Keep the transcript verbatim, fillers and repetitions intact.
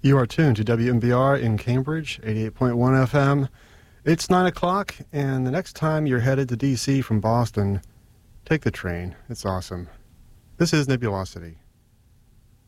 You are tuned to W M B R in Cambridge, eighty-eight point one F M. It's nine o'clock, and the next time you're headed to D C from Boston, take the train. It's awesome. This is Nebulosity.